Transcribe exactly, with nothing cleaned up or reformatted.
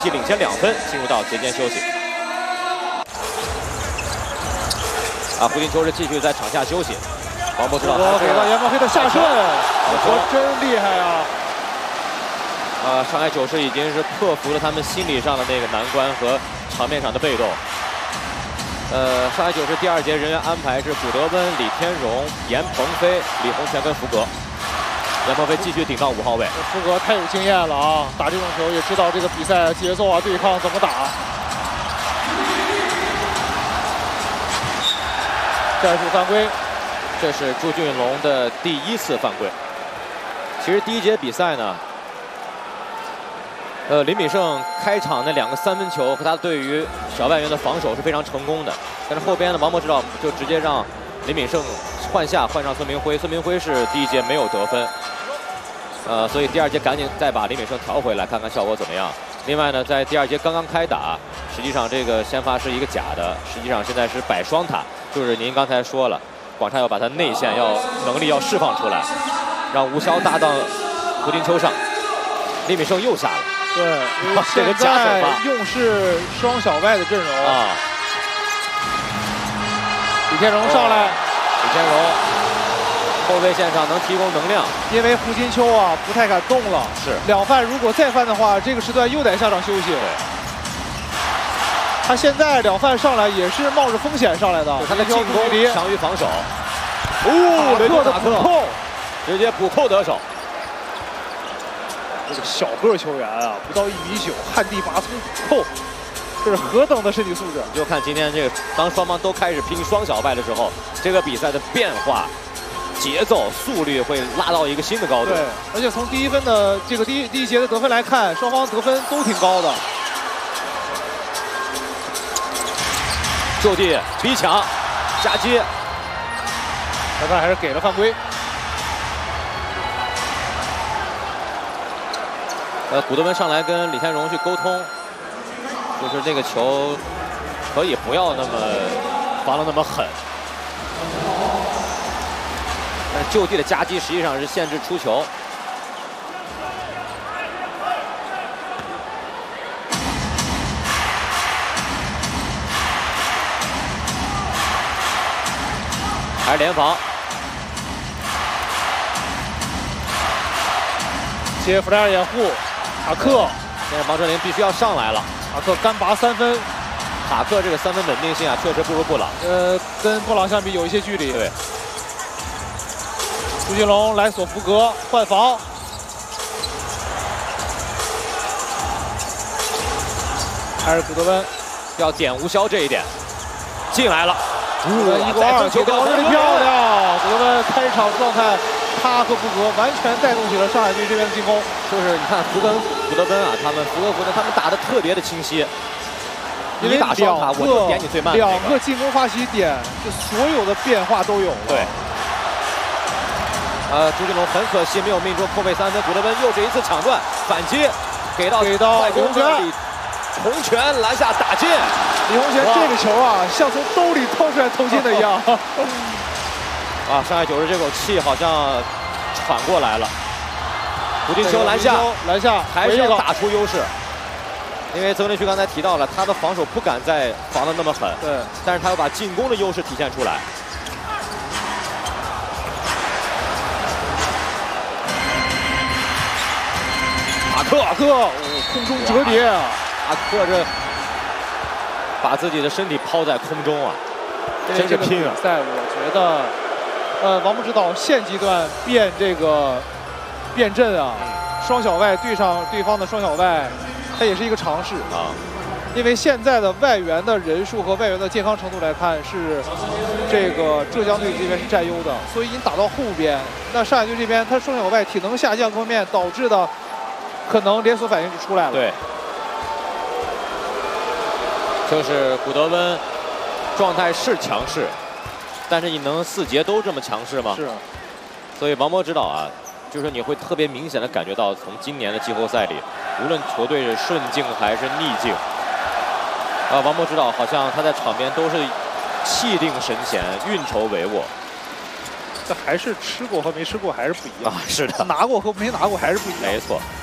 领先两分，进入到节间休息。啊，胡金秋是继续在场下休息。王博知道给到严茂黑的下顺，我真厉害啊！ 啊，上海九世已经是克服了他们心理上的那个难关和场面上的被动。呃，上海九世第二节人员安排是古德温、李天荣、严鹏飞、李洪权跟福格。严鹏飞继续顶到五号位。 福格太有经验了啊，打这种球也知道这个比赛节奏啊、对抗怎么打。战术犯规， 这是朱俊龙的第一次犯规。其实第一节比赛呢，呃，林炳胜开场那两个三分球和他对于小外援的防守是非常成功的，但是后边的王博指导就直接让林炳胜换下，换上孙明辉。孙明辉是第一节没有得分，呃，所以第二节赶紧再把林炳胜调回来，看看效果怎么样。另外呢，在第二节刚刚开打，实际上这个先发是一个假的，实际上现在是摆双塔，就是您刚才说了，广厦要把他内线要能力要释放出来，让吴骁搭档胡金秋上，林炳胜又下了。 对，因为现在用是双小外的阵容啊。李天荣上来， 李天荣后卫线上能提供能量， 因为胡金秋啊不太敢动了。 是两犯如果再犯的话，这个时段又得下场休息。他现在两犯上来也是冒着风险上来的， 他的进攻强于防守。 哦，雷诺的补扣， 直接补扣得手。 这个小个球员啊，不到一米九，旱地拔葱补扣，这是何等的身体素质！ 你就看今天这个，当双方都开始拼双小外的时候，这个比赛的变化、节奏、速率会拉到一个新的高度。 对，而且从第一分的这个第一第一节的得分来看，双方得分都挺高的。 就地逼抢，夹击， 裁判还是给了犯规。 呃，古德温上来跟李天荣去沟通，就是这个球可以不要那么防得那么狠，但是就地的夹击实际上是限制出球。还是联防， 接弗莱尔掩护，塔克， 现在王哲林必须要上来了。 塔克干拔三分， 塔克这个三分稳定性啊，确实不如布朗。 呃，跟布朗相比有一些距离。 对。 朱金龙来索福格换防，还是古德温要点吴骁这一点，进来了。 哇，一过二，球高，这里漂亮！古德温开场状态，他和福格完全带动起了上海队这边的进攻。 就是你看福跟古德温啊，他们福格福德他们打得特别的清晰。 因为打双塔，我就点你最慢。 两个进攻发起点，就所有的变化都有了。 对。呃，朱金龙很可惜没有命中后卫三分，古德温又是一次抢断反击，给到给到李洪权， 洪权篮下打进。 李洪权这个球啊，像从兜里掏出来投进的一样。 啊，上海九世这口气好像喘过来了。胡金秋篮下， 篮下还是要打出优势。因为曾连旭刚才提到了，他的防守不敢再防得那么狠， 对， 但是他要把进攻的优势体现出来。塔克， 塔克，哦，空中折叠啊！ 塔克这把自己的身体抛在空中啊，真是拼啊！ 赛我觉得，呃，王博指导现阶段变这个变阵啊，双小外对上对方的双小外。它也是一个尝试啊，因为现在的外援的人数和外援的健康程度来看，是这个浙江队这边是占优的，所以你打到后边，那上海队这边他双小外体能下降方面导致的可能连锁反应就出来了。 对，就是古德温状态是强势，但是你能四节都这么强势吗？ 是， 所以王博指导啊。就是你会特别明显的感觉到，从今年的季后赛里，无论球队是顺境还是逆境，啊，王博指导好像他在场边都是气定神闲、运筹帷幄。 这还是吃过和没吃过还是不一样啊！是的， 拿过和没拿过还是不一样。 没错。